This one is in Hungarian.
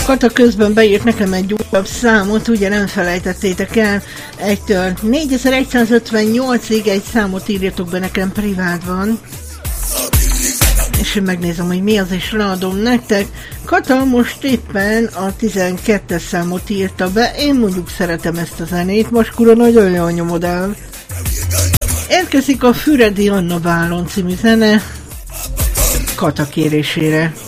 Kata közben beírt nekem egy újabb számot, ugye nem felejtettétek el, 1-től 4158-ig egy számot írjatok be nekem privátban, és én megnézem, hogy mi az, és leadom nektek. Kata most éppen a 12-es számot írta be, én mondjuk szeretem ezt a zenét, Maskura nagyon jól nyomod el. Érkezik a Füredi Anna Bálon című zene Kata kérésére.